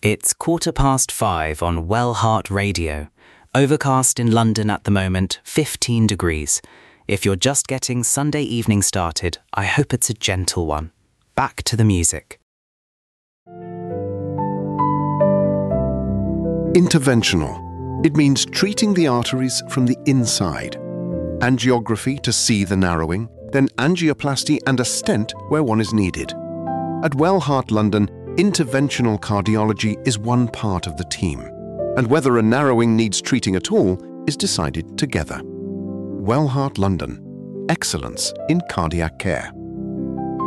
It's 5:15 on Wellheart Radio. Overcast in London at the moment, 15 degrees. If you're just getting Sunday evening started, I hope it's a gentle one. Back to the music. Interventional. It means treating the arteries from the inside. Angiography to see the narrowing, then angioplasty and a stent where one is needed. At Wellheart London, interventional cardiology is one part of the team, and whether a narrowing needs treating at all is decided together. Wellheart London. Excellence in cardiac care.